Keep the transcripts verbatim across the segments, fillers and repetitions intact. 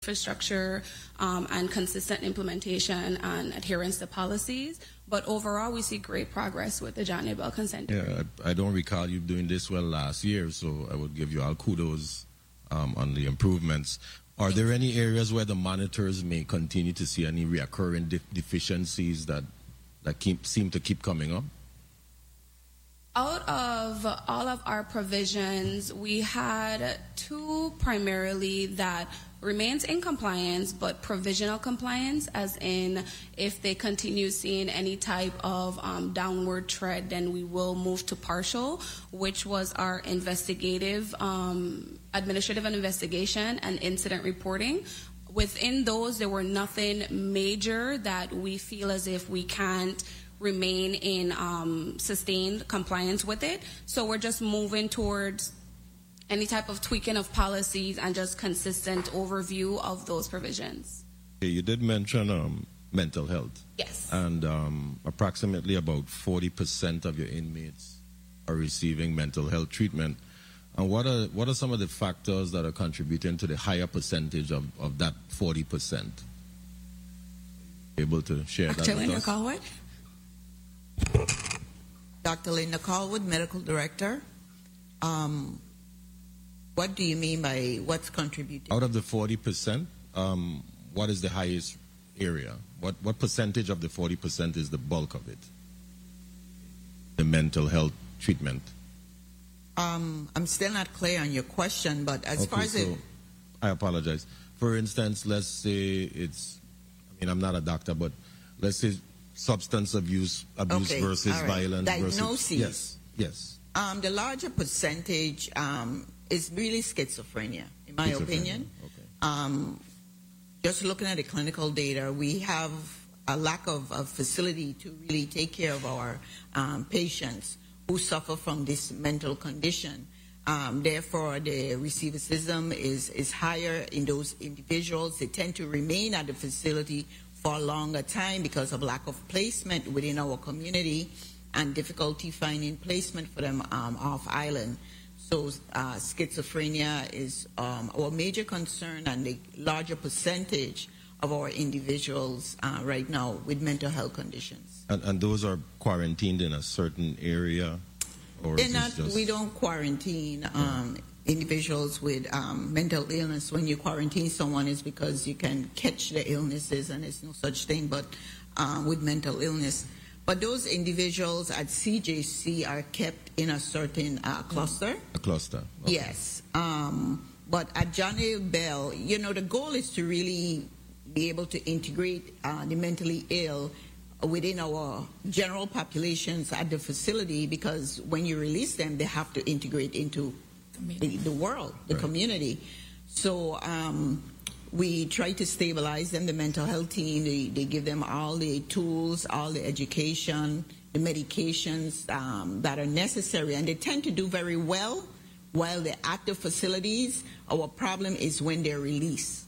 infrastructure um, and consistent implementation and adherence to policies. But overall, we see great progress with the John A. Bell consent decree. Yeah, I, I don't recall you doing this well last year, so I would give you all kudos um, on the improvements. Are there any areas where the monitors may continue to see any recurring de deficiencies that, that keep, seem to keep coming up? Out of all of our provisions, we had two primarily that remains in compliance, but provisional compliance, as in if they continue seeing any type of um, downward trend, then we will move to partial, which was our investigative, um, administrative and investigation and incident reporting. Within those, there were nothing major that we feel as if we can't remain in um, sustained compliance with it. So we're just moving towards any type of tweaking of policies and just consistent overview of those provisions. Okay, you did mention um, mental health. Yes. And um, approximately about forty percent of your inmates are receiving mental health treatment. And what are, what are some of the factors that are contributing to the higher percentage of, of that forty percent? Able to share Doctor that with Linda us? Colwood? Doctor Linda Colwood, Medical Director. Um, what do you mean by what's contributing? Out of the forty percent, um, what is the highest area? What, what percentage of the forty percent is the bulk of it? The mental health treatment. Um, I'm still not clear on your question, but as okay, far as so it... I apologize. For instance, let's say it's, I mean, I'm not a doctor, but let's say substance abuse, abuse okay, versus right. violence. Diagnoses. Versus, yes, yes. Um, the larger percentage um, is really schizophrenia, in my Schizophrenia, opinion. okay. Um, just looking at the clinical data, we have a lack of, of facility to really take care of our um, patients who suffer from this mental condition. Um, therefore, the recidivism is, is higher in those individuals. They tend to remain at the facility for a longer time because of lack of placement within our community and difficulty finding placement for them um, off island. So uh, schizophrenia is um, our major concern, and the larger percentage of our individuals uh, right now with mental health conditions. And, and those are quarantined in a certain area? Or They're is not, just... We don't quarantine um, individuals with um, mental illness. When you quarantine someone, it's because you can catch the illnesses, and there's no such thing but uh, with mental illness. But those individuals at C J C are kept in a certain uh, cluster. A cluster. Okay. Yes. Um, but at John A. Bell, you know, the goal is to really be able to integrate uh, the mentally ill within our general populations at the facility, because when you release them, they have to integrate into the, the world, the right. community. So um, we try to stabilize them, the mental health team. They, they give them all the tools, all the education, the medications um, that are necessary, and they tend to do very well while they're at the facilities. Our problem is when they're released.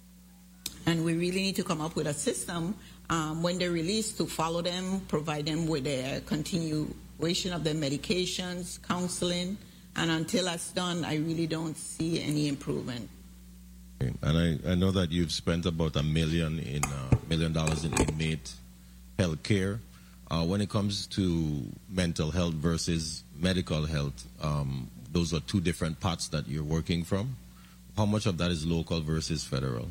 And we really need to come up with a system um, when they're released to follow them, provide them with a continuation of their medications, counseling, and until that's done, I really don't see any improvement. Okay. And I, I know that you've spent about a million in uh, million dollars in inmate health care. Uh, when it comes to mental health versus medical health, um, those are two different pots that you're working from. How much of that is local versus federal?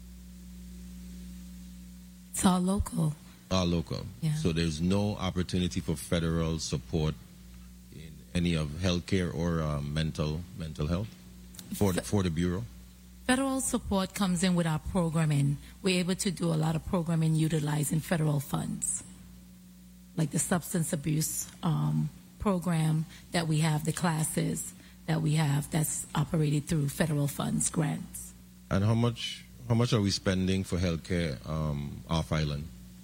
It's all local. All local. Yeah. So there's no opportunity for federal support in any of healthcare or uh, mental mental health for the, for the Bureau? Federal support comes in with our programming. We're able to do a lot of programming utilizing federal funds, like the substance abuse um, program that we have, the classes that we have that's operated through federal funds, grants. And how much how much are we spending for healthcare um, off island?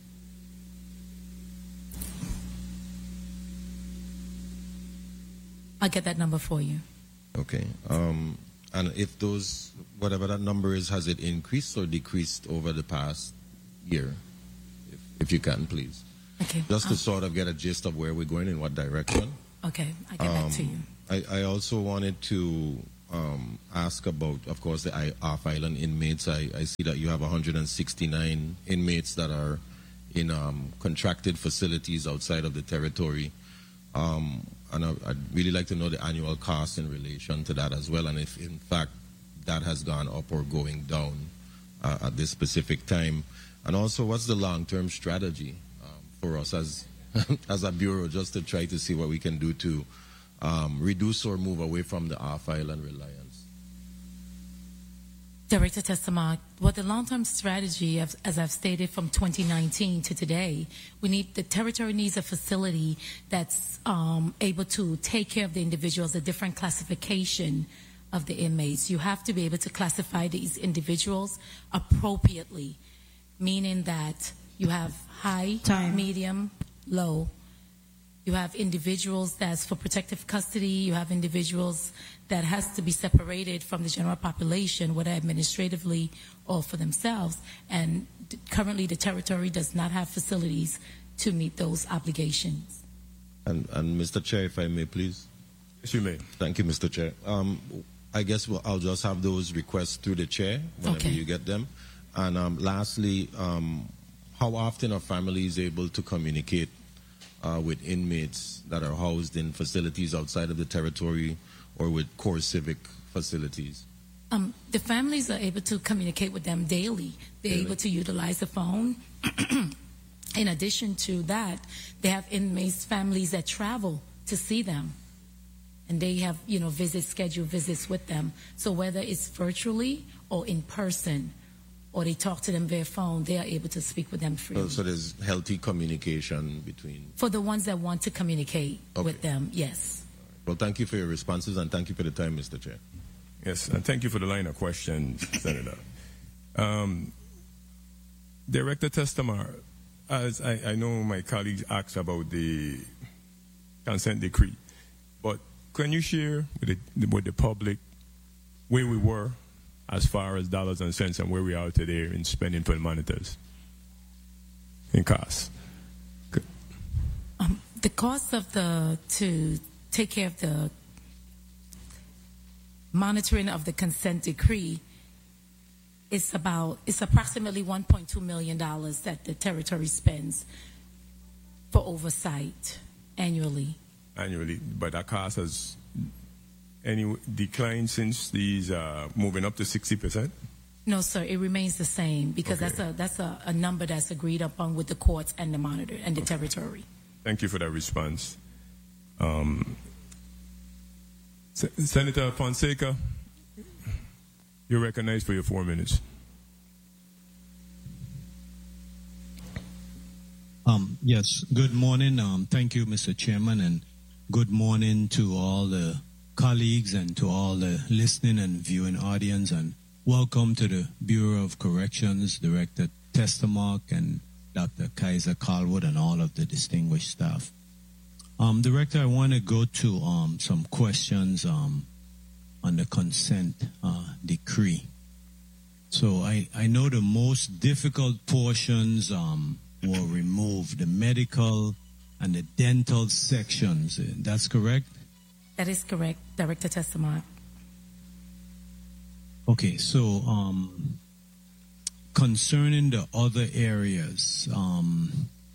I'll get that number for you. Okay. Um, and if those, whatever that number is, has it increased or decreased over the past year? If, if you can, please. Okay. Just to um, sort of get a gist of where we're going, in what direction. Okay, I'll get um, back to you. I, I also wanted to um, ask about, of course, the I- off-island inmates. I, I see that you have one hundred sixty-nine inmates that are in um, contracted facilities outside of the territory. Um, and I, I'd really like to know the annual cost in relation to that as well, and if, in fact, that has gone up or going down uh, at this specific time. And also, what's the long-term strategy um, for us as as a bureau, just to try to see what we can do to um, reduce or move away from the off-island reliance? Director Testament, what the long-term strategy, as, as I've stated from twenty nineteen to today, we need, the territory needs a facility that's um, able to take care of the individuals, a different classification of the inmates. You have to be able to classify these individuals appropriately, meaning that you have high, Time. medium, low. You have individuals that's for protective custody. You have individuals that has to be separated from the general population, whether administratively or for themselves. And d- currently the territory does not have facilities to meet those obligations. And, and Mister Chair, if I may, please. Yes, you may. Thank you, Mister Chair. Um, I guess we'll, I'll just have those requests through the chair whenever Okay. you get them. And um, lastly, um, how often are families able to communicate uh, with inmates that are housed in facilities outside of the territory or with core civic facilities? Um, the families are able to communicate with them daily. They're Daily. able to utilize the phone. In addition to that, they have inmates' families that travel to see them. And they have, you know, visits, scheduled visits with them. So whether it's virtually or in person, or they talk to them via phone, they are able to speak with them freely. So, so there's healthy communication between... For the ones that want to communicate Okay. with them, yes. Well, thank you for your responses, and thank you for the time, Mister Chair. Yes, and thank you for the line of questions, Senator. Um, Director Testamar, as I, I know my colleagues asked about the consent decree, but can you share with the, with the public where we were as far as dollars and cents and where we are today in spending for the monitors in costs? Um, the cost of the, to take care of the monitoring of the consent decree is about, it's approximately one point two million dollars that the territory spends for oversight annually. Annually, but that cost has any declined since these uh, moving up to sixty percent? No, sir, it remains the same because Okay. that's a that's a, a number that's agreed upon with the courts and the monitor and the territory. Thank you for that response. Um, Se- Senator Fonseca, you're recognized for your four minutes. Um, yes, good morning. Um, thank you, Mister Chairman, and good morning to all the colleagues and to all the listening and viewing audience, and welcome to the Bureau of Corrections, Director Testamark and Doctor Kaiser Calwood and all of the distinguished staff. Um, Director, I want to go to um, some questions um, on the consent uh, decree. So I, I know the most difficult portions um, were removed, the medical and the dental sections. That's correct? That is correct, Director Testamark. Okay, so um, concerning the other areas, um,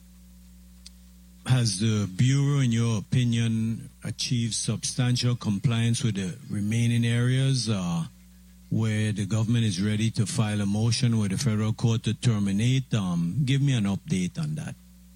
has the Bureau, in your opinion, achieved substantial compliance with the remaining areas uh, where the government is ready to file a motion with the federal court to terminate? Um, give me an update on that.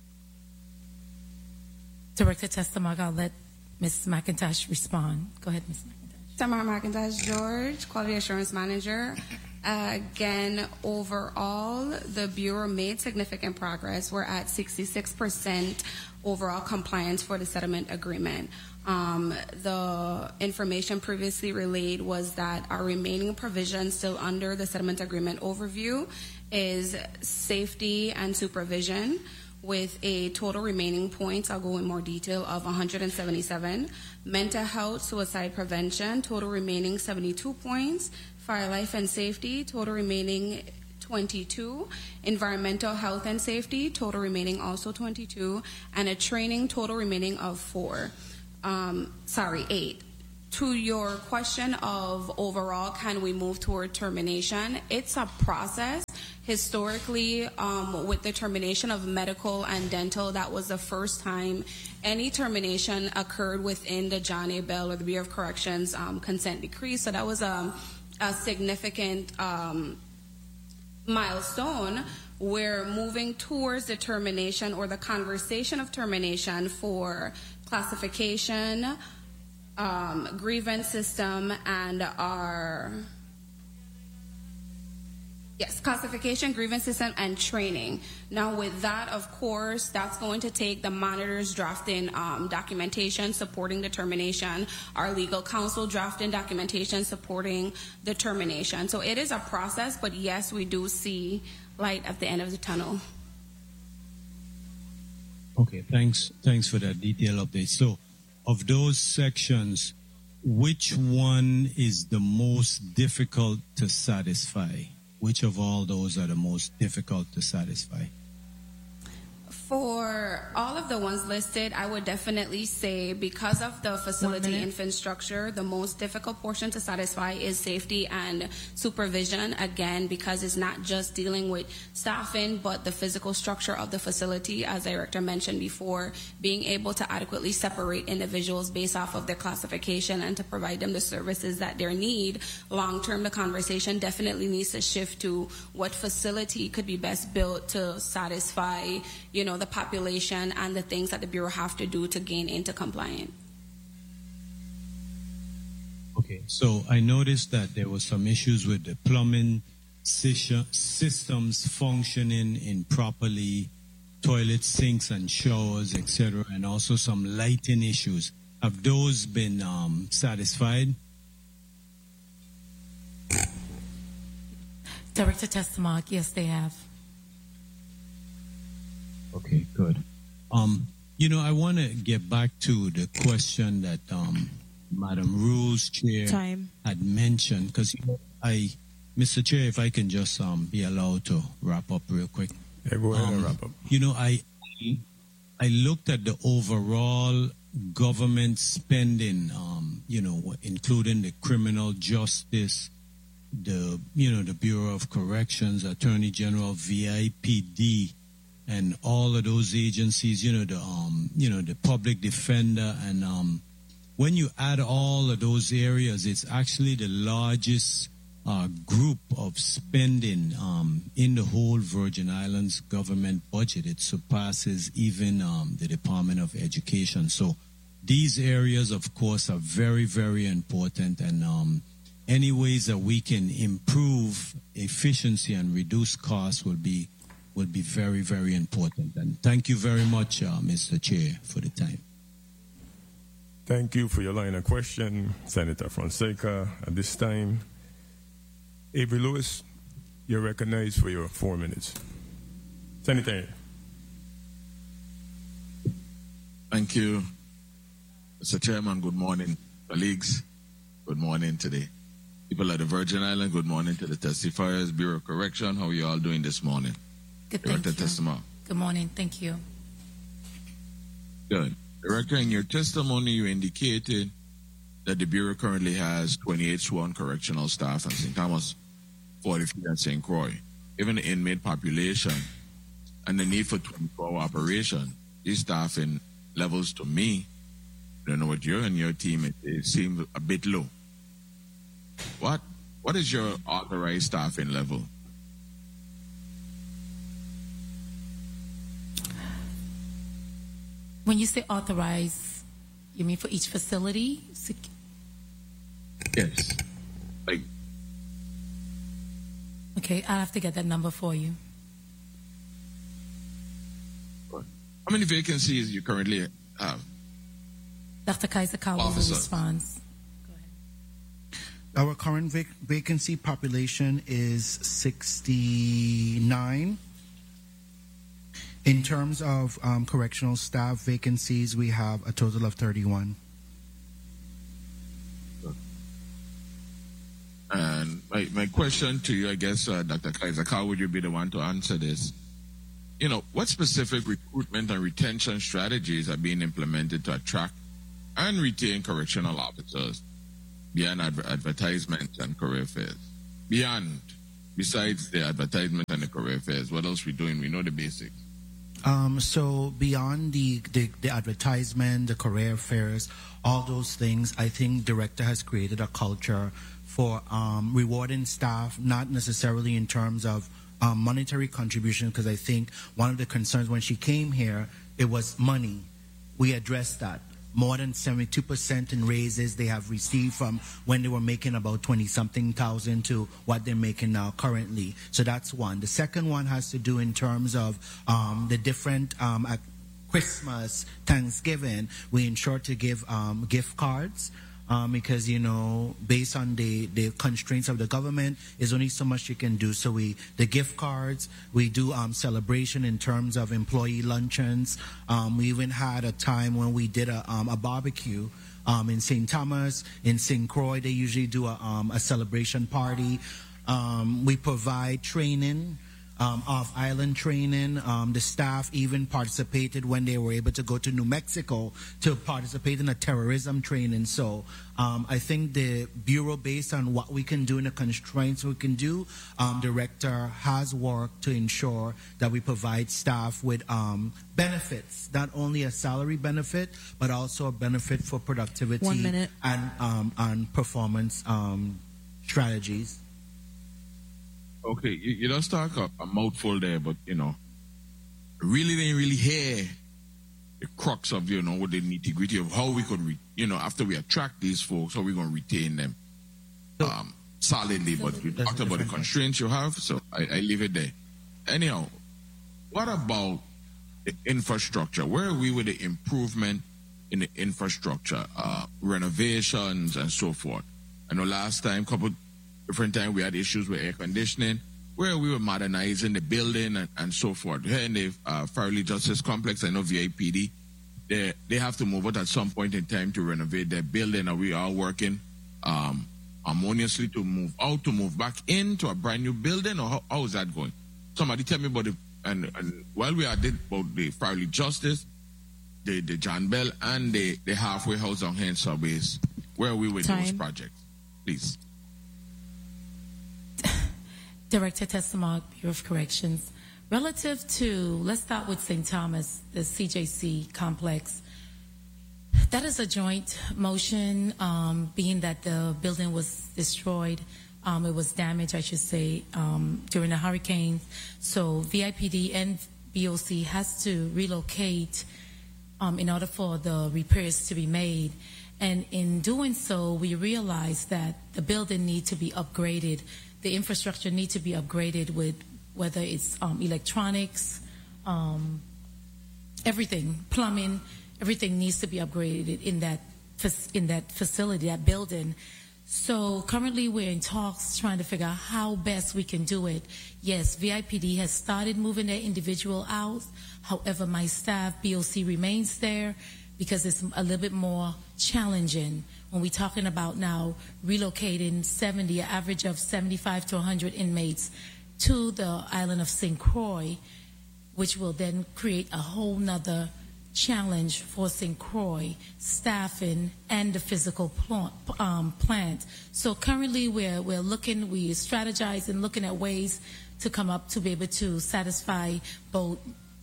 Director Testamark, I'll let Miz McIntosh respond. Go ahead, Miz McIntosh. Tamara McIntosh George, Quality Assurance Manager. Uh, again, overall, the Bureau made significant progress. We're at sixty-six percent overall compliance for the settlement agreement. Um, the information previously relayed was that our remaining provisions still under the settlement agreement overview is safety and supervision, with a total remaining points, I'll go in more detail, of one hundred seventy-seven. Mental health, suicide prevention, total remaining seventy-two points. Fire life and safety, total remaining twenty-two. Environmental health and safety, total remaining also twenty-two. And a training, total remaining of four. Um, sorry, eight. to your question of overall, can we move toward termination? It's a process. Historically, um, with the termination of medical and dental, that was the first time any termination occurred within the John A. Bell or the Bureau of Corrections um, consent decree. So that was a, a significant um, milestone. We're moving towards the termination or the conversation of termination for classification, um, grievance system, and our yes, classification, grievance system, and training. Now, with that, of course, that's going to take the monitors drafting um, documentation supporting the termination, our legal counsel drafting documentation supporting the termination. So it is a process, but yes, we do see light at the end of the tunnel. Okay, thanks. Thanks for that detailed update. So, of those sections, which one is the most difficult to satisfy? Which of all those are the most difficult to satisfy? For all of the ones listed, I would definitely say because of the facility infrastructure, the most difficult portion to satisfy is safety and supervision. Again, because it's not just dealing with staffing, but the physical structure of the facility, as the director mentioned before, being able to adequately separate individuals based off of their classification and to provide them the services that they need. Long term, the conversation definitely needs to shift to what facility could be best built to satisfy, you know, the population and the things that the Bureau have to do to gain into compliance. Okay, so I noticed that there were some issues with the plumbing systems functioning improperly, toilets, sinks, and showers, et cetera, and also some lighting issues. Have those been um, satisfied? Director Testamark, yes, they have. Okay, good. Um, you know, I want to get back to the question that um, Madam Rules Chair Time. had mentioned, because you know, I, Mister Chair, if I can just um, be allowed to wrap up real quick. Yeah, go ahead um, and wrap up. You know, I, I looked at the overall government spending, um, you know, including the criminal justice, the, you know, the Bureau of Corrections, Attorney General, V I P D, and all of those agencies, you know, the um, you know, the public defender, and um, when you add all of those areas, it's actually the largest uh, group of spending um, in the whole Virgin Islands government budget. It surpasses even um, the Department of Education. So these areas, of course, are very, very important, and um, any ways that we can improve efficiency and reduce costs will be will be very, very important. And thank you very much, uh, Mister Chair, for the time. Thank you for your line of question, Senator Fonseca. At this time, Avery Lewis, you're recognized for your four minutes. Senator. Thank you, Mister Chairman. Good morning, colleagues. Good morning to the people of the Virgin Islands. Good morning to the testifiers, Bureau of Correction. How are you all doing this morning? Good, thank Director you. Testamark. Good morning, thank you. Good. Director, in your testimony, you indicated that the Bureau currently has twenty-eight sworn correctional staff in Saint Thomas, forty-three at Saint Croix. Given the inmate population and the need for twenty-four hour operation, these staffing levels, to me, I don't know what you and your team, it, it seems a bit low. What What is your authorized staffing level? When you say authorize, you mean for each facility? Yes. Like, okay, I'll have to get that number for you. how many vacancies you currently have? Doctor Kaiser-Kawa will Officer. respond. Our current vac- vacancy population is sixty-nine. In terms of um, correctional staff vacancies, we have a total of thirty-one. And my, my question to you, I guess, uh, Doctor Kaiser, how would you be the one to answer this? You know, what specific recruitment and retention strategies are being implemented to attract and retain correctional officers beyond adver- advertisements and career fairs? Beyond, besides the advertisement and the career fairs, what else we doing? We know the basics. Um, so beyond the, the, the advertisement, the career fairs, all those things, I think director has created a culture for um, rewarding staff, not necessarily in terms of um, monetary contribution, because I think one of the concerns when she came here, it was money. We addressed that. More than seventy-two percent in raises they have received from when they were making about twenty-something thousand to what they're making now currently. So that's one. The second one has to do in terms of um, the different um, at Christmas, Thanksgiving, we ensure to give um, gift cards. Um, because, you know, based on the, the constraints of the government, there's only so much you can do. So we, the gift cards, we do um, celebration in terms of employee luncheons. Um, we even had a time when we did a, um, a barbecue um, in Saint Thomas, in Saint Croix. They usually do a, um, a celebration party. Um, we provide training. Um, off-island training. Um, the staff even participated when they were able to go to New Mexico to participate in a terrorism training. So um, I think the Bureau, based on what we can do and the constraints we can do, um, Director has worked to ensure that we provide staff with um, benefits, not only a salary benefit, but also a benefit for productivity One minute. and, um, and performance um, strategies. Okay, you, you just talk a, a mouthful there, but, you know, really didn't really hear the crux of, you know, what the nitty-gritty of how we could, re, you know, after we attract these folks, how we going to retain them um, solidly. But you talked about the constraints you have, so I, I leave it there. Anyhow, what about the infrastructure? Where are we with the improvement in the infrastructure, uh, renovations and so forth? I know last time, couple different time we had issues with air conditioning, where we were modernizing the building and, and so forth. Here in the uh, Farley Justice Complex, I know V I P D, they they have to move out at some point in time to renovate their building, and we are working um, harmoniously to move out, to move back into a brand new building, or how, how is that going? Somebody tell me about it. And, and while we are did about the Farley Justice, the, the John Bell, and the, the halfway house on hand subways, where are we with Time. those projects? Please. Director Testamark, Bureau of Corrections. Relative to, let's start with Saint Thomas, the C J C complex. That is a joint motion, um, being that the building was destroyed. Um, it was damaged, I should say, um, during the hurricane. So V I P D and B O C has to relocate um, in order for the repairs to be made. And in doing so, we realized that the building needs to be upgraded. The infrastructure needs to be upgraded with whether it's um, electronics, um, everything, plumbing, everything needs to be upgraded in that in that facility, that building. So currently we're in talks trying to figure out how best we can do it. Yes, V I P D has started moving their individual out. However, my staff, B O C, remains there because it's a little bit more challenging. When we're talking about now relocating seventy, an average of seventy-five to one hundred inmates to the island of Saint Croix, which will then create a whole nother challenge for Saint Croix staffing and the physical plant, um, plant. So currently we're, we're looking, we strategize and looking at ways to come up to be able to satisfy both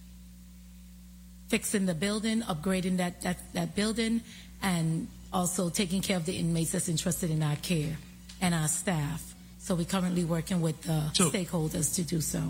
fixing the building, upgrading that, that, that building, and also taking care of the inmates that's interested in our care and our staff. So we're currently working with the So- stakeholders to do so.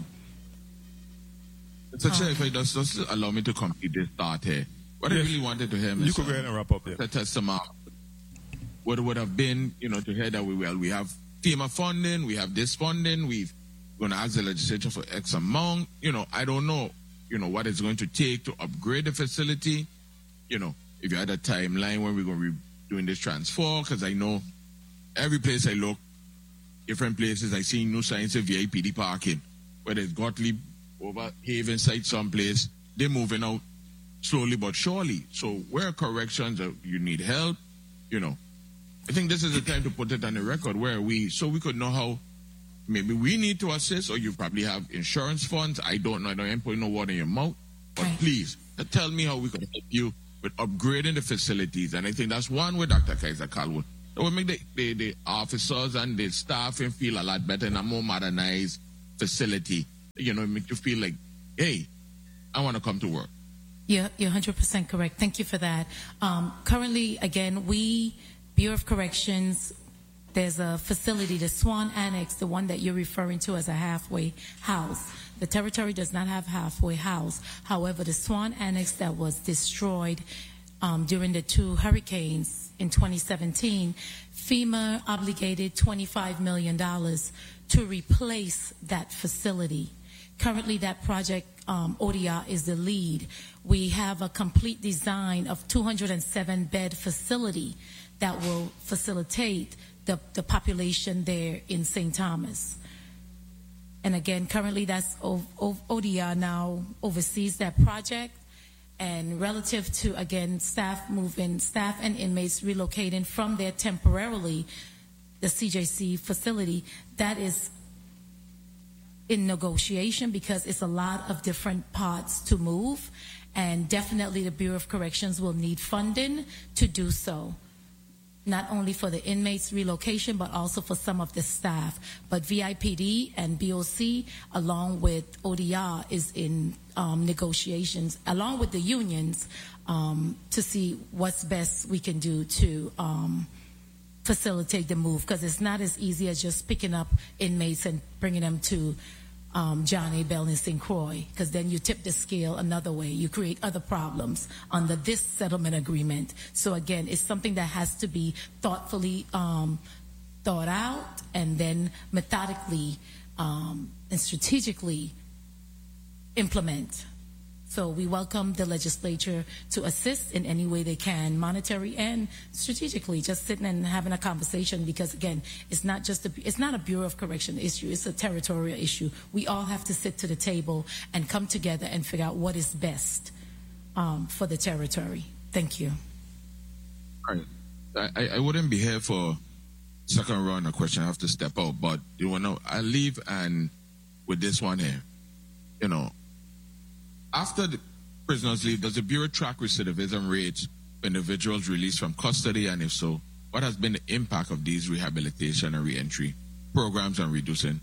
So, Chair, if I just, just allow me to complete this thought here. What I Yes. really wanted to hear, You Mister could go ahead and wrap up there. The testimony would would have been, you know, to hear that we well we have FEMA funding, we have this funding, we've going to ask the legislature for X amount. You know, I don't know, you know, what it's going to take to upgrade the facility. You know, if you had a timeline when we're going to be doing this transfer, because I know every place I look, different places, I see new signs of V I P D parking, whether it's Gottlieb over Haven site someplace, they're moving out slowly but surely. So where are corrections, uh, you need help, you know. I think this is the time to put it on the record where we, so we could know how maybe we need to assist, or you probably have insurance funds. I don't know. I don't ain't putting no water in your mouth. But Right. please, uh, tell me how we could help you with upgrading the facilities. And I think that's one way Doctor Kaiser Caldwell It will make the, the, the officers and the staffing feel a lot better in a more modernized facility. You know, make you feel like, hey, I want to come to work. Yeah, you're one hundred percent correct. Thank you for that. Um, currently, again, we, Bureau of Corrections, there's a facility, the Swan Annex, the one that you're referring to as a halfway house. The territory does not have halfway house. However, the Swan Annex that was destroyed um, during the two hurricanes in twenty seventeen, FEMA obligated twenty-five million dollars to replace that facility. Currently, that project, um, O D R, is the lead. We have a complete design of two hundred seven bed facility that will facilitate the, the population there in Saint Thomas. And again, currently that's o, o, O D R now oversees that project. And relative to, again, staff moving, staff and inmates relocating from there temporarily, the C J C facility, that is in negotiation because it's a lot of different parts to move. And definitely the Bureau of Corrections will need funding to do so. Not only for the inmates relocation, but also for some of the staff. But V I P D and B O C, along with O D R, is in um, negotiations, along with the unions, um, to see what's best we can do to um, facilitate the move. Because it's not as easy as just picking up inmates and bringing them to Um, John A. Bell in Saint Croix, because then you tip the scale another way. You create other problems under this settlement agreement. So again, it's something that has to be thoughtfully um, thought out and then methodically um, and strategically implement. So we welcome the legislature to assist in any way they can, monetary and strategically, just sitting and having a conversation because, again, it's not just a, it's not a Bureau of Correction issue, it's a territorial issue. We all have to sit to the table and come together and figure out what is best um, for the territory. Thank you. All right. I, I wouldn't be here for second round of question. I have to step out, but you want to know, I leave and with this one here, you know, after the prisoners leave, does the Bureau track recidivism rates for individuals released from custody? And if so, what has been the impact of these rehabilitation and reentry programs on reducing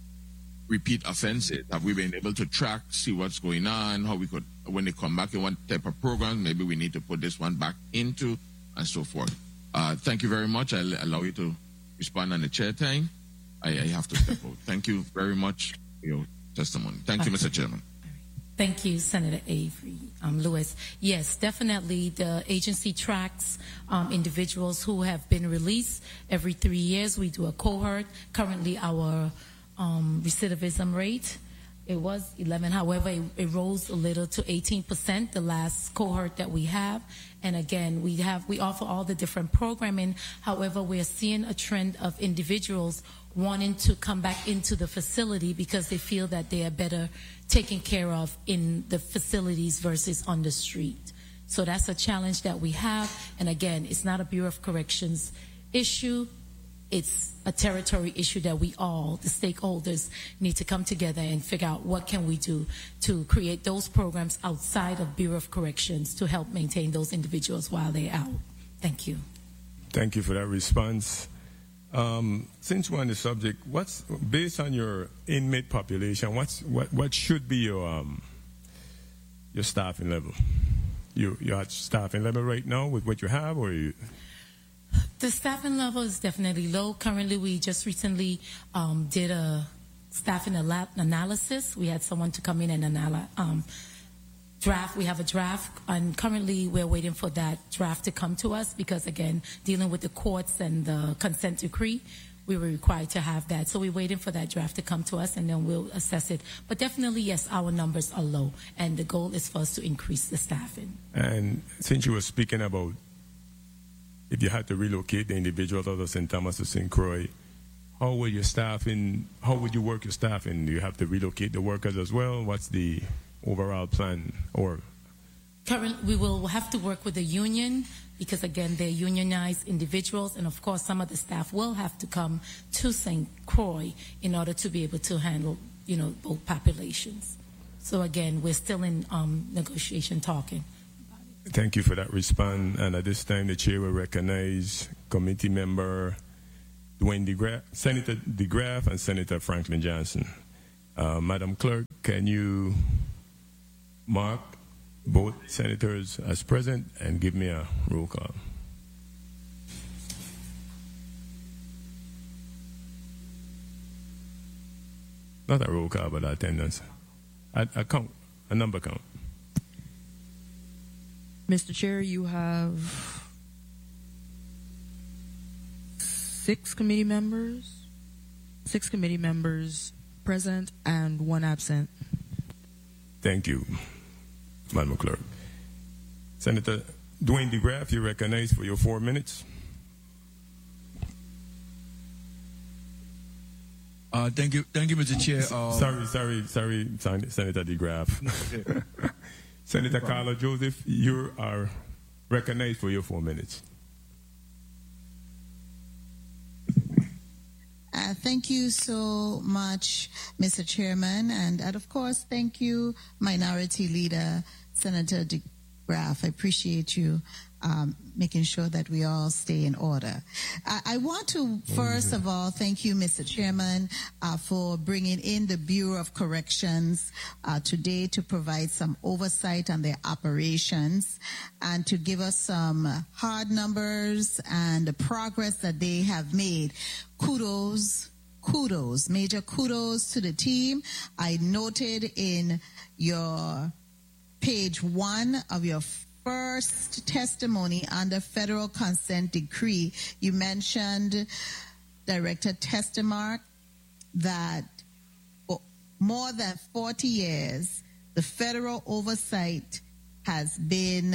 repeat offenses? Have we been able to track, see what's going on, how we could, when they come back in one type of program, maybe we need to put this one back into, and so forth. Uh, thank you very much. I'll allow you to respond on the chair time. I, I have to step out. Thank you very much for your testimony. Thank you, Mister Chairman. Thank you, Senator Avery um, Lewis. Yes, definitely the agency tracks um, individuals who have been released. Every three years we do a cohort. Currently our um, recidivism rate, it was eleven. However, it, it rose a little to eighteen percent, the last cohort that we have. And again, we have we offer all the different programming. However, we're seeing a trend of individuals wanting to come back into the facility because they feel that they are better taken care of in the facilities versus on the street. So that's a challenge that we have. And again, it's not a Bureau of Corrections issue. It's a territory issue that we all, the stakeholders, need to come together and figure out what can we do to create those programs outside of Bureau of Corrections to help maintain those individuals while they're out. Thank you. Thank you for that response. Um, since we're on the subject, what's based on your inmate population? What's what what should be your um, your staffing level? You you're at staffing level right now with what you have, or you? The staffing level is definitely low. Currently, we just recently um, did a staffing analysis. We had someone to come in and analyze. Um, draft. We have a draft, and currently we're waiting for that draft to come to us because, again, dealing with the courts and the consent decree, we were required to have that. So we're waiting for that draft to come to us, and then we'll assess it. But definitely, yes, our numbers are low, and the goal is for us to increase the staffing. And since you were speaking about if you had to relocate the individuals out of Saint Thomas to Saint Croix, how would your staffing, how would you work your staffing? Do you have to relocate the workers as well? What's the overall plan? Or currently, we will have to work with the union because, again, they're unionized individuals, and of course, some of the staff will have to come to Saint Croix in order to be able to handle, you know, both populations. So again, we're still in um, negotiation talking. Thank you for that response. And at this time, the chair will recognize committee member Dwayne DeGraff, Senator DeGraff and Senator Franklin Johnson. Uh, Madam Clerk, can you mark both senators as present and give me a roll call? Not a roll call, but attendance. A, a count, a number count. Mister Chair, you have six committee members, six committee members present and one absent. Thank you, Madam Clerk. Senator Dwayne DeGraff, you recognized for your four minutes. Uh, thank you, thank you, Mister Chair. Uh, sorry, sorry, sorry, Senator DeGraff. Senator Carla Joseph, you are recognized for your four minutes. Uh, thank you so much, Mister Chairman, and, and of course, thank you, Minority Leader Senator DeGraff. I appreciate you um, making sure that we all stay in order. I, I want to, first of all, thank you, Mister Chairman, uh, for bringing in the Bureau of Corrections uh, today to provide some oversight on their operations and to give us some hard numbers and the progress that they have made. Kudos, kudos, major kudos to the team. I noted in your page one of your first testimony under federal consent decree, you mentioned, Director Testemark, that for more than forty years, the federal oversight has been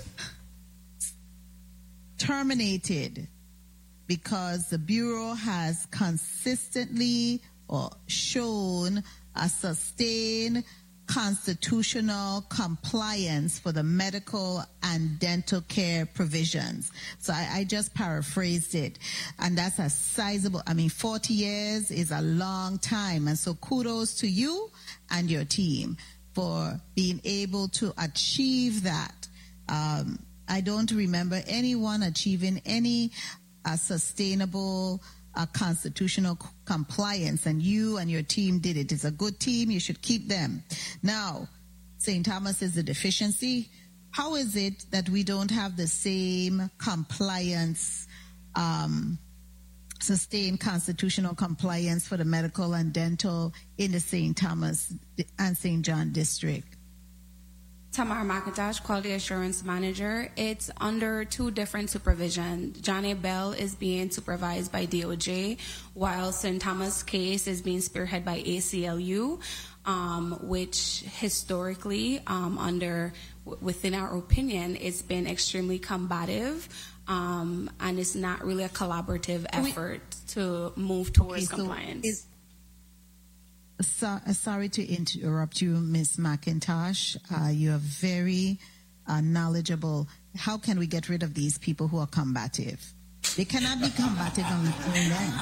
terminated because the Bureau has consistently or shown a sustained constitutional compliance for the medical and dental care provisions. So I, I just paraphrased it. And that's a sizable, I mean, forty years is a long time. And so kudos to you and your team for being able to achieve that. Um, I don't remember anyone achieving any uh, sustainable uh, constitutional c- compliance, and you and your team did it. It's a good team. You should keep them. Now, Saint Thomas is a deficiency. How is it that we don't have the same compliance, um, sustained constitutional compliance for the medical and dental in the Saint Thomas and Saint John district? Tamara McIntosh, Quality Assurance Manager. It's under two different supervision. John A. Bell is being supervised by D O J, while Saint Thomas case is being spearheaded by A C L U, um, which historically, um, under within our opinion, it's been extremely combative, um, and it's not really a collaborative effort we, to move towards okay, compliance. So So, uh, sorry to interrupt you, Miz McIntosh. Uh, you are very uh, knowledgeable. How can we get rid of these people who are combative? They cannot be combative on the end.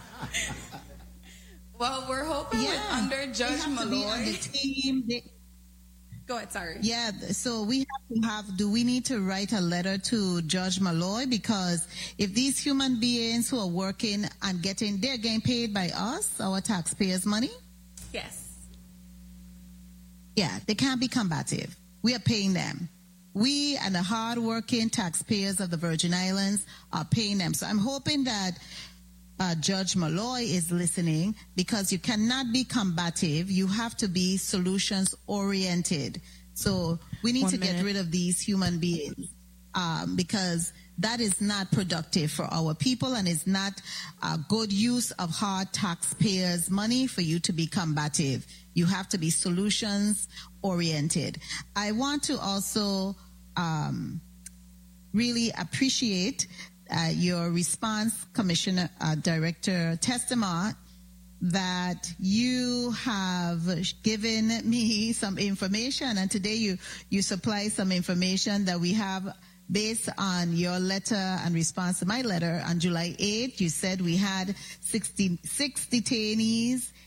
Well, we're hoping yeah, under Judge Malloy. On the team. They, Go ahead, sorry. Yeah, so we have to have, do we need to write a letter to Judge Malloy? Because if these human beings who are working and getting, they're getting paid by us, our taxpayers' money. Yes. Yeah, they can't be combative. We are paying them. We and the hard-working taxpayers of the Virgin Islands are paying them. So I'm hoping that uh, Judge Malloy is listening, because you cannot be combative. You have to be solutions-oriented. So we need One to minute. get rid of these human beings um, because that is not productive for our people, and is not a good use of hard taxpayers' money for you to be combative. You have to be solutions-oriented. I want to also um, really appreciate uh, your response, Commissioner uh, Director Testemark, that you have given me some information, and today you, you supply some information that we have based on your letter and response to my letter on July eighth. You said we had sixty-six detainees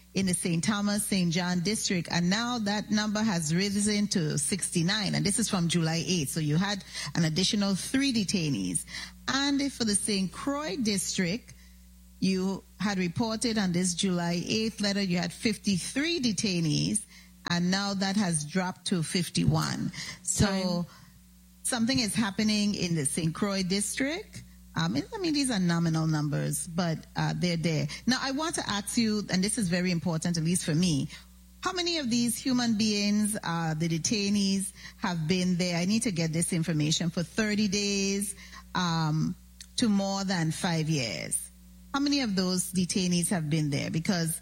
in the Saint Thomas, Saint John district, and now that number has risen to sixty-nine, and this is from July eighth, so you had an additional three detainees. And for the Saint Croix district, you had reported on this July eighth letter, you had fifty-three detainees, and now that has dropped to fifty-one. So Time. something is happening in the Saint Croix district. Um, I mean, these are nominal numbers, but uh, they're there. Now, I want to ask you, and this is very important, at least for me, how many of these human beings, uh, the detainees, have been there? I need to get this information for thirty days um, to more than five years. How many of those detainees have been there? Because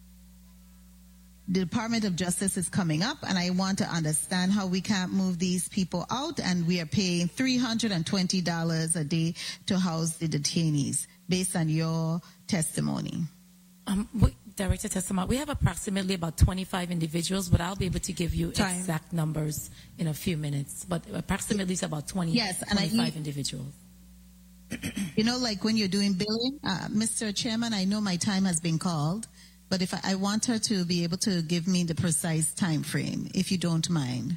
the Department of Justice is coming up, and I want to understand how we can't move these people out, and we are paying three hundred twenty dollars a day to house the detainees, based on your testimony. Um, we, Director Testimony, we have approximately about twenty-five individuals, but I'll be able to give you Time. exact numbers in a few minutes. But approximately it's about twenty, yes, and twenty-five I, individuals. You know, like when you're doing billing, uh, Mister Chairman, I know my time has been called. But if I, I want her to be able to give me the precise time frame, if you don't mind.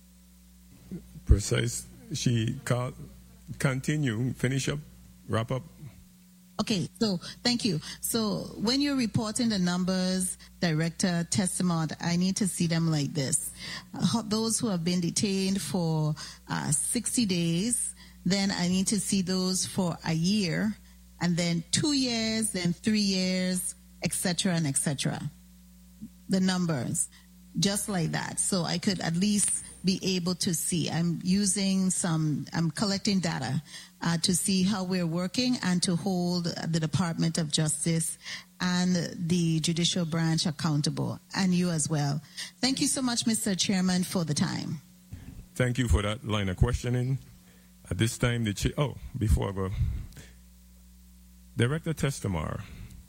Precise. She called. Continue. Finish up. Wrap up. Okay. So thank you. So when you're reporting the numbers, Director Testimont, I need to see them like this: uh, those who have been detained for uh, sixty days. Then I need to see those for a year, and then two years, then three years. Etc. and et cetera. The numbers, just like that. So I could at least be able to see. I'm using some, I'm collecting data uh, to see how we're working and to hold the Department of Justice and the judicial branch accountable, and you as well. Thank you so much, Mister Chairman, for the time. Thank you for that line of questioning. At this time, the ch- oh, before I go, Director Testamar,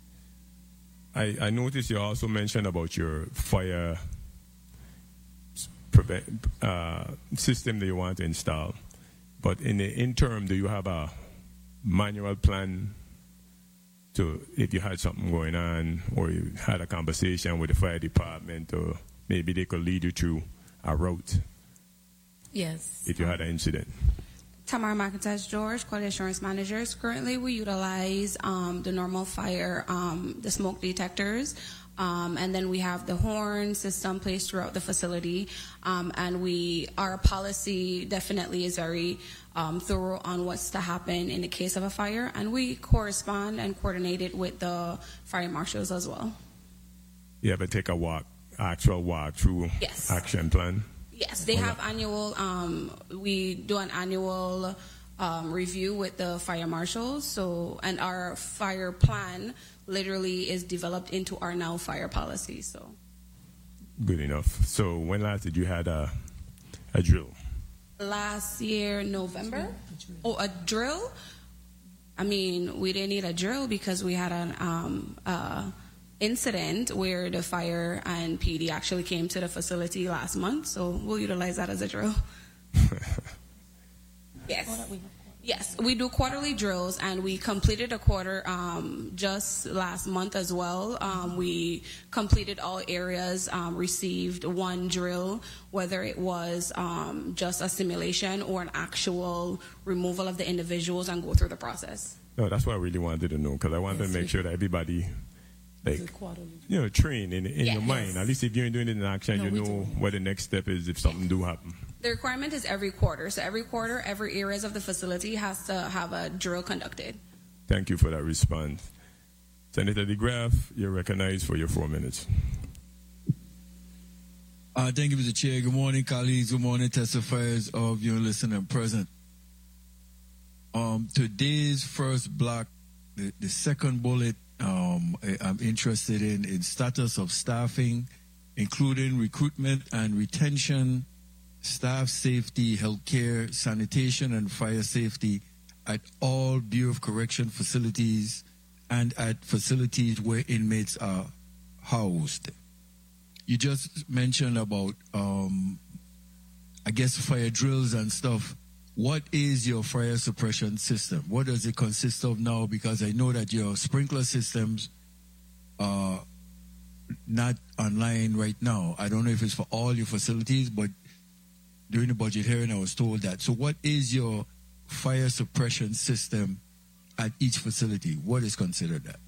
I, I noticed you also mentioned about your fire prevent, uh, system that you want to install. But in the interim, do you have a manual plan to, if you had something going on or you had a conversation with the fire department, or maybe they could lead you to a route? Yes. If you had an incident. Tamara McIntosh George, Quality Assurance Managers. Currently, we utilize um, the normal fire, um, the smoke detectors, um, and then we have the horn system placed throughout the facility. Um, and we, our policy definitely is very um, thorough on what's to happen in the case of a fire, and we correspond and coordinate it with the fire marshals as well. You ever take a walk, actual walk through yes. action plan? Yes, they have annual, um, we do an annual um, review with the fire marshals. So, and our fire plan literally is developed into our now fire policy. So, good enough. So, when last did you had a a drill? Last year, November. Oh, a drill? I mean, we didn't need a drill because we had an um, uh, incident where the fire and P D actually came to the facility last month, so we'll utilize that as a drill. Yes. Yes, we do quarterly drills, and we completed a quarter um, just last month as well. Um, we completed all areas, um, received one drill, whether it was um, just a simulation or an actual removal of the individuals and go through the process. No, that's what I really wanted to know, because I wanted yes, to make sure that everybody, like, you know, train in, in yes. your mind. At least if you're doing it in action, no, you know what the next step is if something do happen. The requirement is every quarter. So every quarter, every areas of the facility has to have a drill conducted. Thank you for that response. Senator DeGraff, you're recognized for your four minutes. Uh, thank you, Mister Chair. Good morning, colleagues. Good morning, testifiers of your listening and present. Um, today's first block, the, the second bullet, um, I, I'm interested in, in status of staffing, including recruitment and retention, staff safety, healthcare, sanitation, and fire safety at all Bureau of Correction facilities and at facilities where inmates are housed. You just mentioned about, um, I guess, fire drills and stuff. What is your fire suppression system? What does it consist of now? Because I know that your sprinkler systems uh, not online right now. I don't know if it's for all your facilities, but during the budget hearing, I was told that. So what is your fire suppression system at each facility? What is considered that?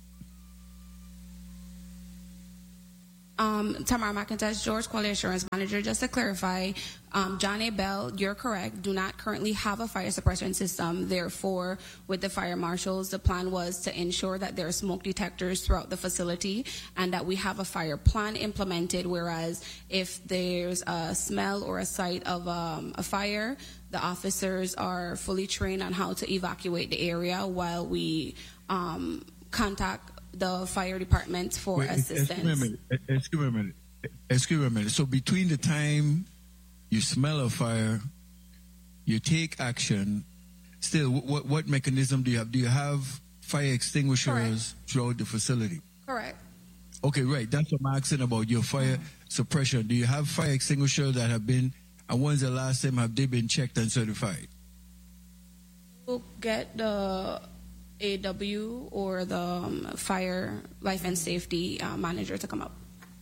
Um, Tamara McIntosh, George Quality Assurance Manager. Just to clarify, um, John A. Bell, you're correct, do not currently have a fire suppression system. Therefore, with the fire marshals, the plan was to ensure that there are smoke detectors throughout the facility and that we have a fire plan implemented, whereas if there's a smell or a sight of um, a fire, the officers are fully trained on how to evacuate the area while we um, contact the fire department for Wait, assistance. Excuse me a minute. Excuse me a minute. Excuse me a minute. So between the time you smell a fire, you take action, still, what, what mechanism do you have? Do you have fire extinguishers Correct. Throughout the facility? Correct. Okay, right. That's what I'm asking about, your fire mm-hmm. suppression. Do you have fire extinguishers that have been, and when's the last time have they been checked and certified? We'll get the A W or the um, fire life and safety uh, manager to come up.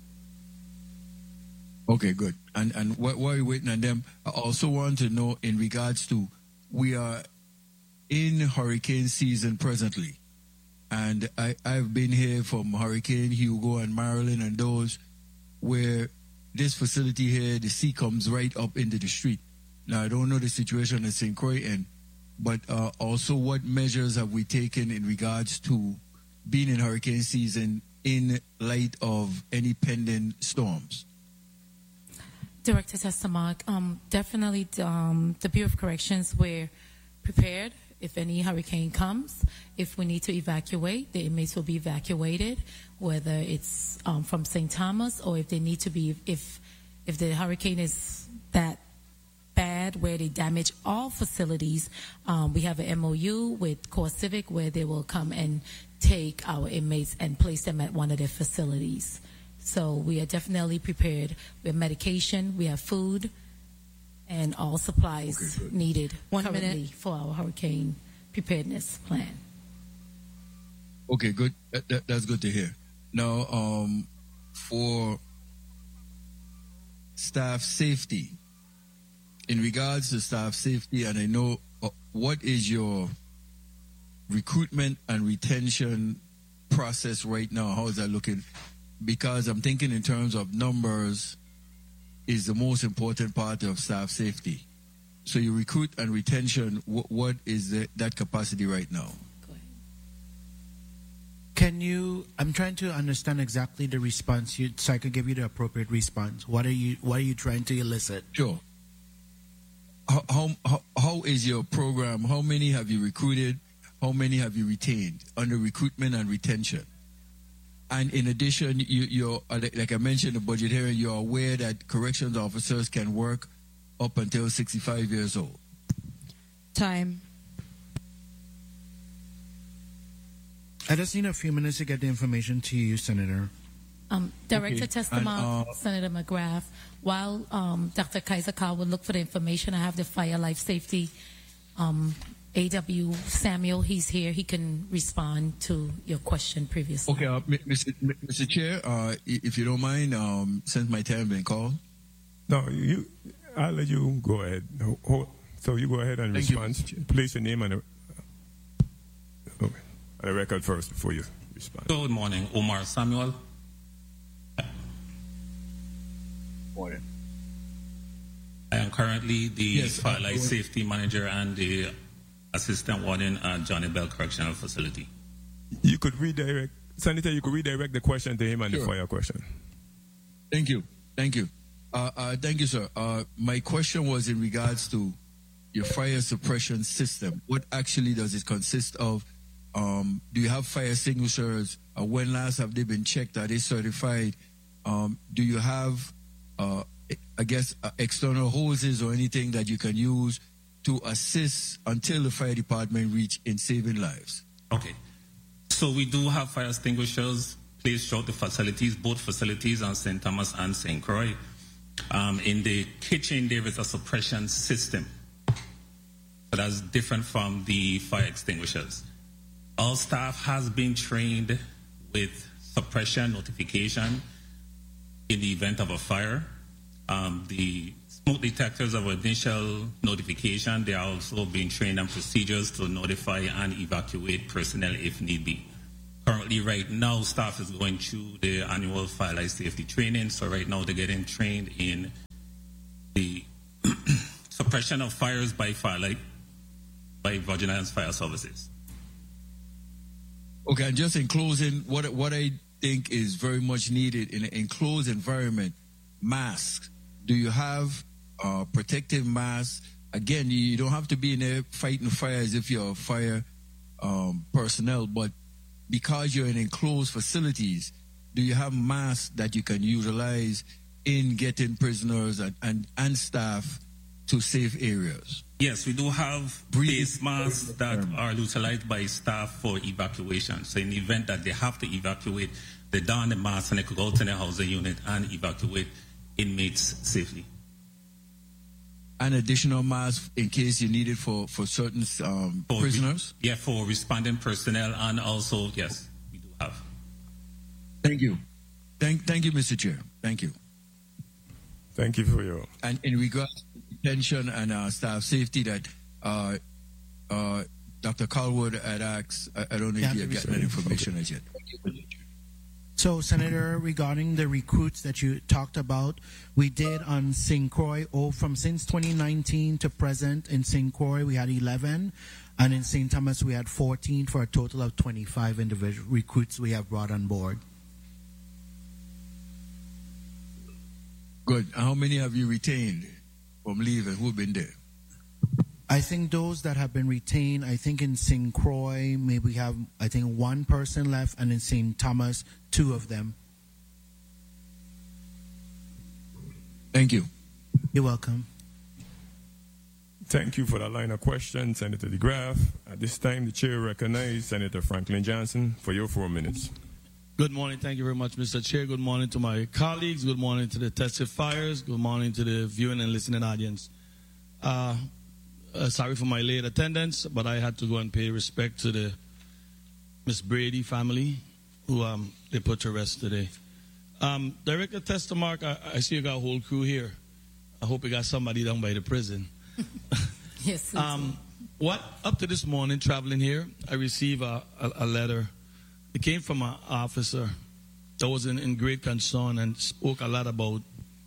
Okay, good. And and wh- while you're waiting on them, I also want to know in regards to, we are in hurricane season presently, and I, I've been here from Hurricane Hugo and Marilyn and those where this facility here, the sea comes right up into the street. Now, I don't know the situation in Saint Croix, and but uh, also what measures have we taken in regards to being in hurricane season in light of any pending storms? Director Testamark, um, definitely um, the Bureau of Corrections, we're prepared if any hurricane comes. If we need to evacuate, the inmates will be evacuated, whether it's um, from Saint Thomas or if they need to be, if if the hurricane is that bad where they damage all facilities, um, we have an M O U with Core Civic where they will come and take our inmates and place them at one of their facilities. So we are definitely prepared. We have medication, we have food, and all supplies okay, needed One currently minute. for our hurricane preparedness plan. Okay, good. That, that, that's good to hear. Now, um, for staff safety, in regards to staff safety, and I know uh, what is your recruitment and retention process right now? How is that looking? Because I'm thinking in terms of numbers is the most important part of staff safety. So you recruit and retention, what, what is the, that capacity right now? Go ahead. Can you, I'm trying to understand exactly the response you, so I can give you the appropriate response. What are you, what are you trying to elicit? Sure. How, how, how, how is your program? How many have you recruited? How many have you retained under recruitment and retention? And in addition, you, you're, like I mentioned in the budget hearing, you're aware that corrections officers can work up until sixty-five years old. Time. I just need a few minutes to get the information to you, Senator. Um, Director Okay. Testamark, And, uh, Senator McGrath, while um, Doctor Kaiser Carl will look for the information, I have the fire life safety um, A W Samuel, he's here. He can respond to your question previously. Okay, uh, Mister Mister Chair, uh, if you don't mind, um, since my time been called. No, you. I'll let you go ahead. Ho- ho- So you go ahead and Thank you, respond. Mister Chair. Place your name on the, okay, on the record first before you respond. Good morning, Omar Samuel. Morning. I am currently the Yes, Fire uh, Life go ahead. Safety Manager and the Assistant Warden at Johnny Bell Correctional Facility. You could redirect, Senator, you could redirect the question to him and Sure. the fire question. Thank you. Thank you. Uh, uh, thank you, sir. Uh, my question was in regards to your fire suppression system. What actually does it consist of? Um, do you have fire extinguishers? Uh, when last have they been checked? Are they certified? Um, do you have, uh, I guess, uh, external hoses or anything that you can use to assist until the fire department reach in saving lives? Okay. So we do have fire extinguishers placed throughout the facilities, both facilities on Saint Thomas and Saint Croix. Um, in the kitchen, there is a suppression system. But that's different from the fire extinguishers. All staff has been trained with suppression notification in the event of a fire. Um, the smoke detectors of initial notification, they are also being trained on procedures to notify and evacuate personnel if need be. Currently, right now, staff is going through the annual fire life safety training. So right now, they're getting trained in the suppression of fires by firelight by Virgin Islands Fire Services. Okay, and just in closing, what what I think is very much needed in an enclosed environment, masks. Do you have uh, protective masks? Again, you don't have to be in there fighting fires if you're fire um, personnel, but because you're in enclosed facilities, do you have masks that you can utilize in getting prisoners and, and, and staff to safe areas? Yes, we do have face masks that are utilized by staff for evacuation. So in the event that they have to evacuate, they don the mask and they could go to their housing unit and evacuate inmates safely. An additional mask in case you need it for, for certain um, for prisoners? Re- yeah, for responding personnel, and also, yes, we do have. Thank you. Thank, thank you, Mister Chair. Thank you. Thank you for your... And in regards to detention and uh, staff safety that uh, uh, Doctor Calwood had asked, I, I don't know if you have gotten that information okay. as yet. So, Senator, regarding the recruits that you talked about, we did on Saint Croix, oh, from since twenty nineteen to present in Saint Croix, we had eleven, and in Saint Thomas, we had fourteen, for a total of twenty-five individual recruits we have brought on board. Good. How many have you retained from leaving? Who've been there? I think those that have been retained, I think in Saint Croix, maybe we have, I think, one person left, and in Saint Thomas, two of them. Thank you. You're welcome. Thank you for that line of questions, Senator DeGraff. At this time, the chair recognizes Senator Franklin Johnson for your four minutes. Good morning. Thank you very much, Mister Chair. Good morning to my colleagues. Good morning to the testifiers. Good morning to the viewing and listening audience. Uh, uh, sorry for my late attendance, but I had to go and pay respect to the Miss Brady family, who um, they put to rest today. Um, Director Testamark, I, I see you got a whole crew here. I hope you got somebody down by the prison. Yes. um, what up to this morning, traveling here, I received a, a, a letter. It came from an officer that was in, in great concern and spoke a lot about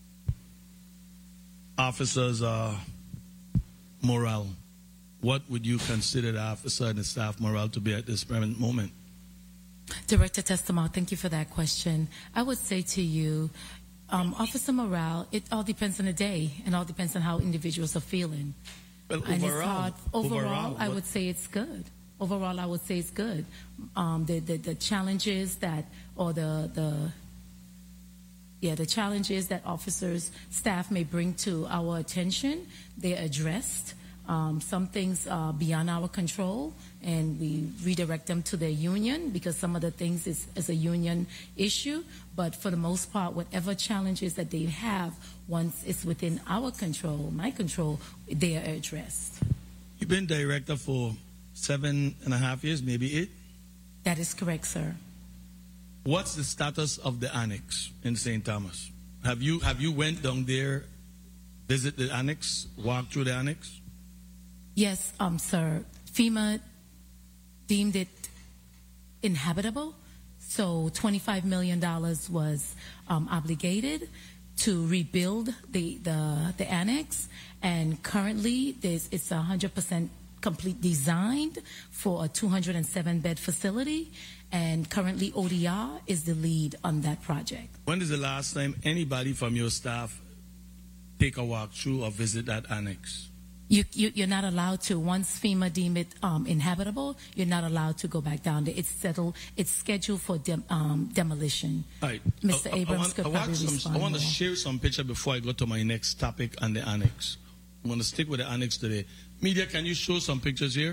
officers' uh, morale. What would you consider the officer and the staff morale to be at this present moment? Director Testamark, thank you for that question. I would say to you, um, officer morale, it all depends on the day and all depends on how individuals are feeling. Well, and overall, it's hard. Overall, overall I would say it's good. Overall, I would say it's good. Um, the, the the challenges that, or the the yeah, the challenges that officers, staff may bring to our attention, they're addressed. Um, some things are beyond our control, and we redirect them to their union because some of the things is, is a union issue. But for the most part, whatever challenges that they have, once it's within our control, my control, they are addressed. You've been director for seven and a half years, maybe eight? That is correct, sir. What's the status of the annex in Saint Thomas? Have you have you went down there, visit the annex, walk through the annex? Yes, um, sir. FEMA deemed it inhabitable, so twenty-five million dollars was um, obligated to rebuild the, the the annex, and currently there's, it's one hundred percent complete designed for a two hundred seven bed facility, and currently O D R is the lead on that project. When is the last time anybody from your staff take a walk through or visit that annex? You, you, you're not allowed to. Once FEMA deem it um, inhabitable, you're not allowed to go back down there. It's settled. It's scheduled for dem, um, demolition. All right. Mister I, I, Abrams I want, could I probably some, respond I want to more. share some picture before I go to my next topic on the annex. I'm going to stick with the annex today. Media, can you show some pictures here?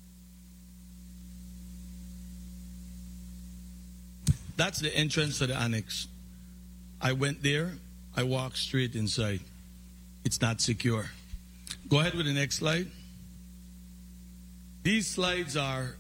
That's the entrance to the annex. I went there. I walked straight inside. It's not secure. Go ahead with the next slide. These slides are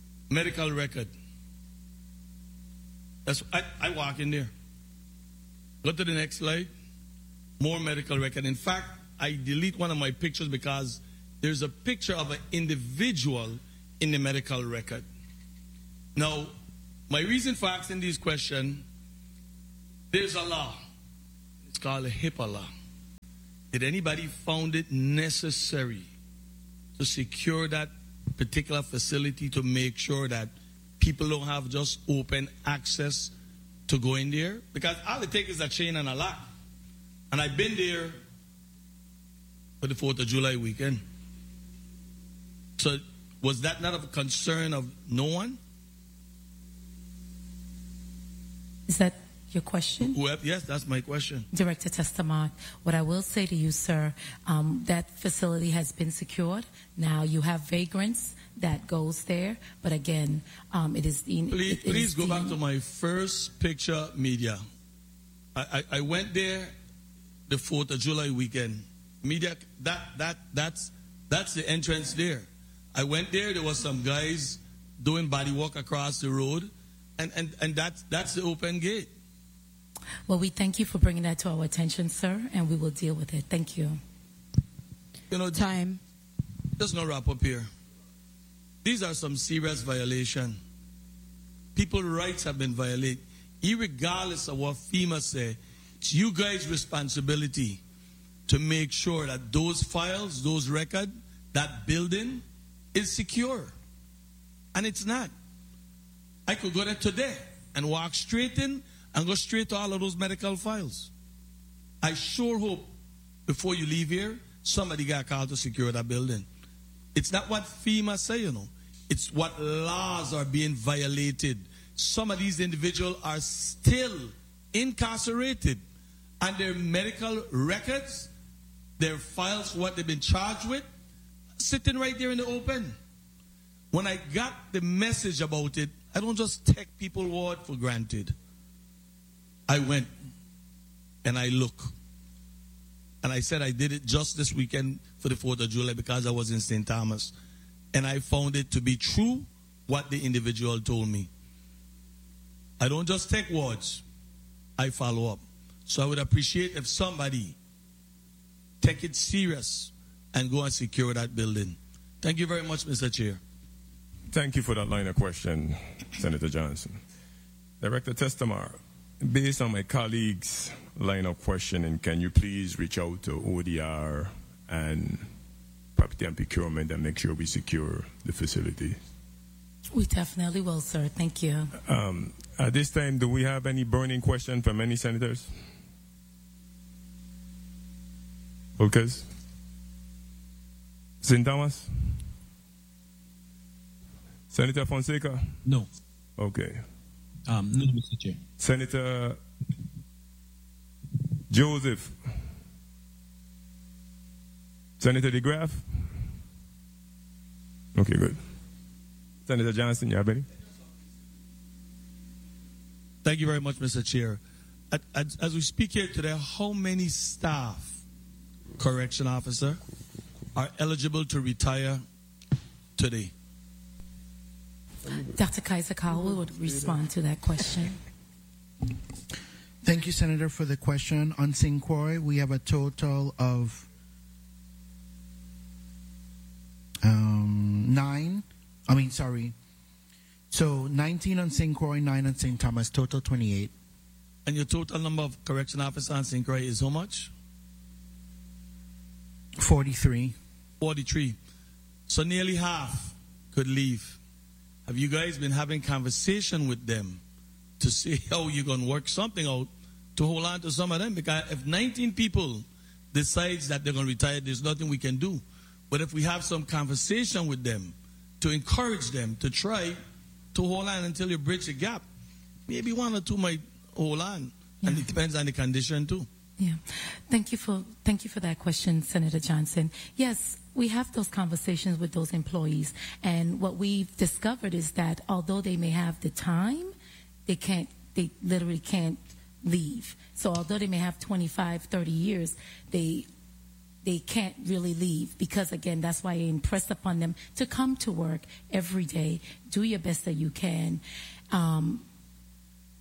medical record. That's I, I walk in there. Go to the next slide. More medical record. In fact, I delete one of my pictures because there's a picture of an individual in the medical record. Now, my reason for asking this question, there's a law. It's called a HIPAA law. Did anybody found it necessary to secure that particular facility to make sure that people don't have just open access to go in there? Because all it takes is a chain and a lock. And I've been there for the fourth of July weekend. So was that not a concern of no one? Is that your question? Whoever, yes, that's my question. Director Testamont, what I will say to you, sir, um, that facility has been secured. Now you have vagrants that goes there, but again, um, it is the... Please, it, it please is go the, back to my first picture, media. I, I, I went there the fourth of July weekend. Media, that, that, that's, that's the entrance there. I went there, there was some guys doing body walk across the road, and, and, and that's, that's the open gate. Well, we thank you for bringing that to our attention, sir, and we will deal with it. Thank you. You know, Time. Just gonna wrap up here. These are some serious violations. People's rights have been violated. Irregardless of what FEMA say, it's you guys' responsibility to make sure that those files, those records, that building is secure. And it's not. I could go there today and walk straight in and go straight to all of those medical files. I sure hope before you leave here, somebody got called to secure that building. It's not what FEMA say, you know. It's what laws are being violated. Some of these individuals are still incarcerated, and their medical records, their files, what they've been charged with, sitting right there in the open. When I got the message about it, I don't just take people's word for granted. I went and I looked. And I said I did it just this weekend for the fourth of July because I was in Saint Thomas. And I found it to be true what the individual told me. I don't just take words. I follow up. So I would appreciate if somebody take it serious and go and secure that building. Thank you very much, Mister Chair. Thank you for that line of question, Senator Johnson. Director Testamar, based on my colleagues' line of questioning, can you please reach out to O D R and Property and Procurement and make sure we secure the facility? We definitely will, sir. Thank you. Um, at this time, do we have any burning question from any senators? Lucas? Saint Thomas? Senator Fonseca? No. Okay. Um, no, Mister Chair. Senator Joseph? Senator DeGraff? Okay, good. Senator Johnson, you have any? Thank you very much, Mister Chair. As, as we speak here today, how many staff, correction officer, are eligible to retire today? Doctor Kaiser Cowell would respond to that question. Thank you, Senator, for the question. On Saint Croix, we have a total of um, nine. I mean, sorry. So nineteen on Saint Croix, nine on Saint Thomas, total twenty-eight. And your total number of correction officers on Saint Croix is how much? forty-three. forty-three. So nearly half could leave. Have you guys been having conversation with them to see how you're going to work something out to hold on to some of them? Because if nineteen people decides that they're going to retire, there's nothing we can do. But if we have some conversation with them to encourage them to try to hold on until you bridge the gap, maybe one or two might hold on. Yeah. And it depends on the condition too. Yeah. Thank you for thank you for that question, Senator Johnson. Yes, we have those conversations with those employees, and what we've discovered is that although they may have the time, they can't they literally can't leave. So although they may have twenty-five, thirty years, they they can't really leave because, again, that's why I impressed upon them to come to work every day, do your best that you can. Um,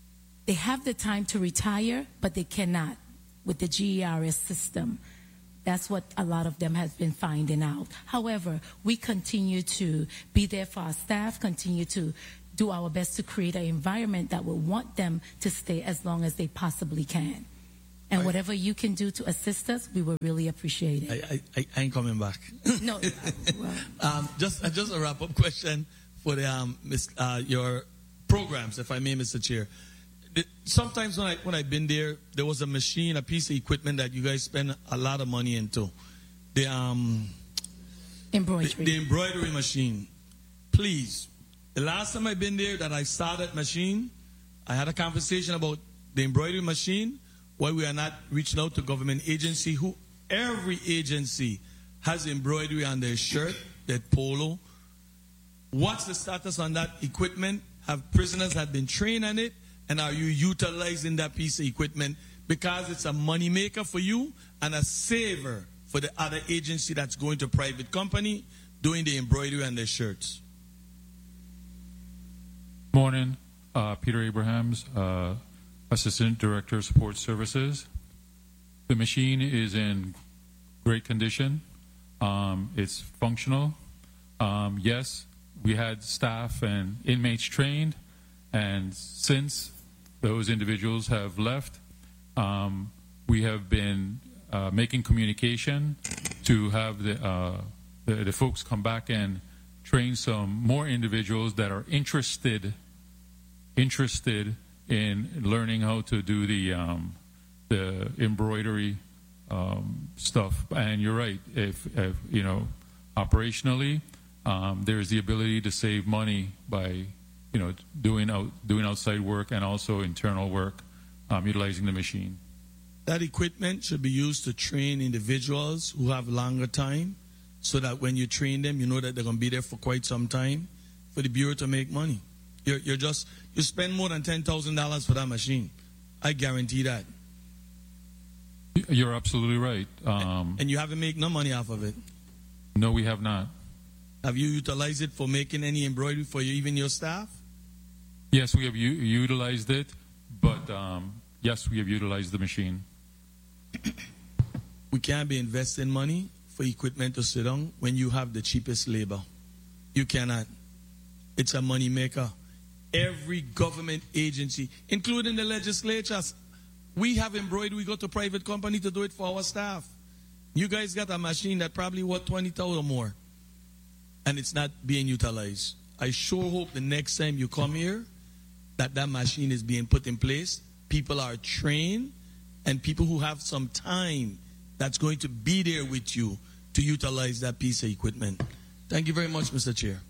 they have the time to retire, but they cannot with the G E R S system. That's what a lot of them have been finding out. However, we continue to be there for our staff, continue to do our best to create an environment that will want them to stay as long as they possibly can. And whatever you can do to assist us, we will really appreciate it. I, I, I ain't coming back. No. Well, um, just, just a wrap-up question for the, um, miss, uh, your programs, if I may, Mister Chair. The, sometimes when, I, when I've been there, there was a machine, a piece of equipment that you guys spend a lot of money into. The, um, embroidery. The, the embroidery machine. Please, the last time I've been there that I saw that machine, I had a conversation about the embroidery machine, why we are not reaching out to government agency, who every agency has embroidery on their shirt, their polo. What's the status on that equipment? Have prisoners have been trained on it? And are you utilizing that piece of equipment? Because it's a money maker for you and a saver for the other agency that's going to private company doing the embroidery on their shirts. Morning, uh, Peter Abrahams, uh, Assistant Director of Support Services. The machine is in great condition. Um, it's functional. Um, yes, we had staff and inmates trained, and since those individuals have left, um, we have been uh, making communication to have the, uh, the the folks come back and train some more individuals that are interested interested in learning how to do the um, the embroidery um, stuff. And you're right, if, if you know, operationally, um, there's the ability to save money by you know doing out doing outside work and also internal work, um, utilizing the machine. That equipment should be used to train individuals who have longer time, so that when you train them, you know that they're going to be there for quite some time, for the Bureau to make money. You're, you're just, you spend more than ten thousand dollars for that machine. I guarantee that. You're absolutely right. Um, and you haven't made no money off of it. No, we have not. Have you utilized it for making any embroidery for you, even your staff? Yes, we have u- utilized it, but um, yes, we have utilized the machine. We can't be investing money for equipment to sit on when you have the cheapest labor. You cannot. It's a money maker. Every government agency, including the legislatures, we have embroidered. We go to private company to do it for our staff. You guys got a machine that probably worth twenty thousand or more, and it's not being utilized. I sure hope the next time you come here that that machine is being put in place. People are trained, and people who have some time that's going to be there with you to utilize that piece of equipment. Thank you very much, Mister Chair.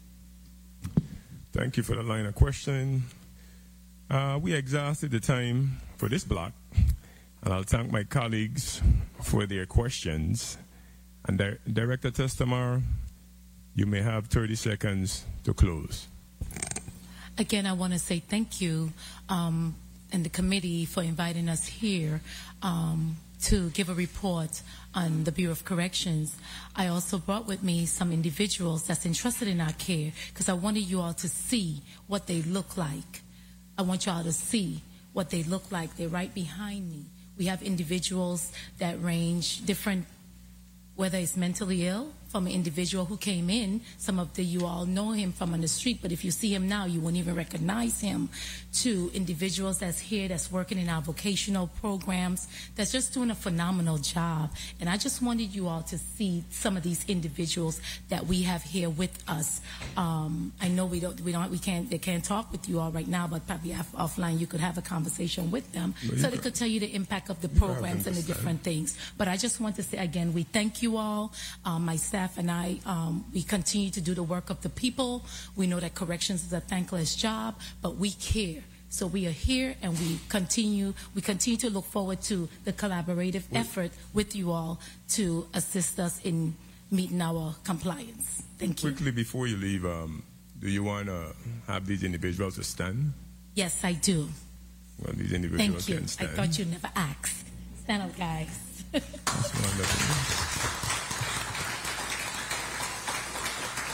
Thank you for the line of questioning. Uh, we exhausted the time for this block, and I'll thank my colleagues for their questions. And Di- Director Testamar, you may have thirty seconds to close. Again, I want to say thank you um, and the committee for inviting us here um, to give a report on the Bureau of Corrections. I also brought with me some individuals that's interested in our care because I wanted you all to see what they look like. I want you all to see what they look like. They're right behind me. We have individuals that range different, whether it's mentally ill, from an individual who came in. Some of the you all know him from on the street, but if you see him now, you won't even recognize him. To individuals that's here, that's working in our vocational programs, that's just doing a phenomenal job. And I just wanted you all to see some of these individuals that we have here with us. Um, I know we don't, we don't, we can't, they can't talk with you all right now, but probably off, offline you could have a conversation with them, well, so they could tell you the impact of the programs and the different things. But I just want to say again, we thank you all, um, my staff. And I, um, we continue to do the work of the people. We know that corrections is a thankless job, but we care. So we are here, and we continue. We continue to look forward to the collaborative Wait. effort with you all to assist us in meeting our compliance. Thank you. Quickly before you leave, um, do you want to have these individuals to stand? Yes, I do. Well, these individuals Thank you. can stand. I thought you'd never ask. Stand up, guys. That's wonderful.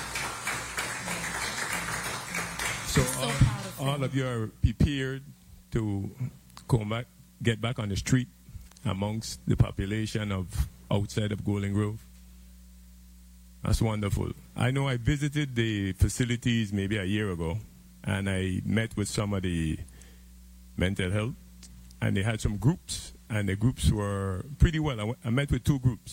So, so all, all of you are prepared to come back, get back on the street amongst the population of outside of Golden Grove. That's wonderful. I know I visited the facilities maybe a year ago, and I met with some of the mental health, and they had some groups, and the groups were pretty well. I, w- I met with two groups.